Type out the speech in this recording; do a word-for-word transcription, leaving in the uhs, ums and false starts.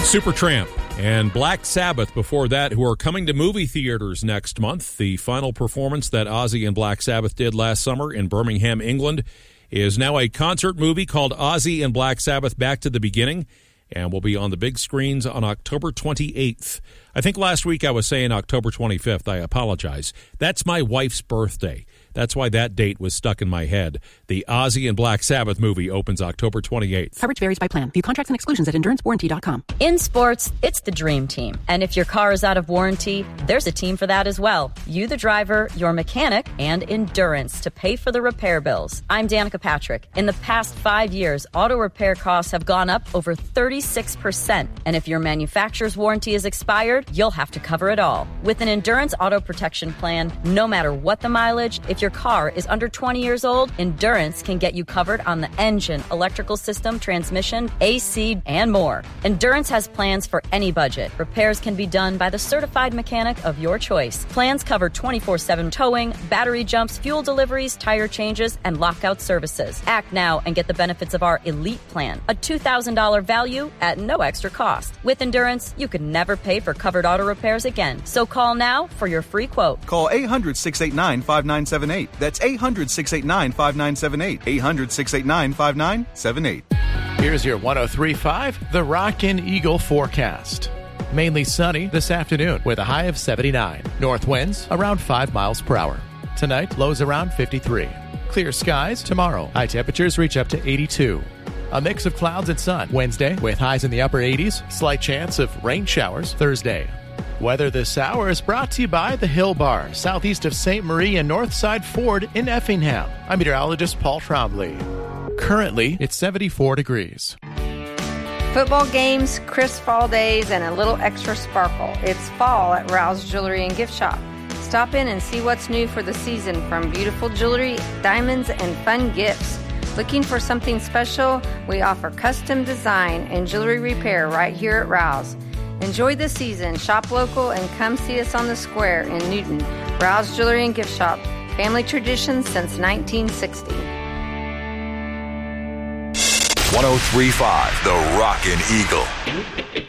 Supertramp and Black Sabbath before that, who are coming to movie theaters next month. The final performance that Ozzy and Black Sabbath did last summer in Birmingham, England, is now a concert movie called Ozzy and Black Sabbath Back to the Beginning, and will be on the big screens on October twenty-eighth. I think last week I was saying October twenty-fifth. I apologize. That's my wife's birthday. That's why that date was stuck in my head. The Ozzy and Black Sabbath movie opens October twenty-eighth. Coverage varies by plan. View contracts and exclusions at endurance warranty dot com. In sports, it's the dream team. And if your car is out of warranty, there's a team for that as well. You, the driver, your mechanic, and Endurance to pay for the repair bills. I'm Danica Patrick. In the past five years, auto repair costs have gone up over thirty-six percent. And if your manufacturer's warranty is expired, you'll have to cover it all. With an Endurance auto protection plan, no matter what the mileage, if your car is under twenty years old, Endurance can get you covered on the engine, electrical system, transmission, A C, and more. Endurance has plans for any budget. Repairs can be done by the certified mechanic of your choice. Plans cover twenty-four seven towing, battery jumps, fuel deliveries, tire changes, and lockout services. Act now and get the benefits of our Elite Plan, a two thousand dollars value at no extra cost. With Endurance, you could never pay for covered auto repairs again. So call now for your free quote. Call eight hundred, six eight nine, five nine seven eight. That's eight hundred, six eight nine, five nine seven eight. eight hundred, six eight nine, five nine seven eight. Here's your one oh three point five, the Rockin' Eagle forecast. Mainly sunny this afternoon with a high of seventy-nine. North winds around five miles per hour. Tonight, lows around fifty-three. Clear skies tomorrow. High temperatures reach up to eighty-two. A mix of clouds and sun Wednesday with highs in the upper eighties. Slight chance of rain showers Thursday. Weather this hour is brought to you by the Hill Bar, southeast of Saint Marie and Northside Ford in Effingham. I'm meteorologist Paul Trombley. Currently, it's seventy-four degrees. Football games, crisp fall days, and a little extra sparkle. It's fall at Rouse Jewelry and Gift Shop. Stop in and see what's new for the season, from beautiful jewelry, diamonds, and fun gifts. Looking for something special? We offer custom design and jewelry repair right here at Rouse. Enjoy the season, shop local, and come see us on the square in Newton. Rouse Jewelry and Gift Shop. Family tradition since nineteen sixty. one oh three point five, the Rockin' Eagle.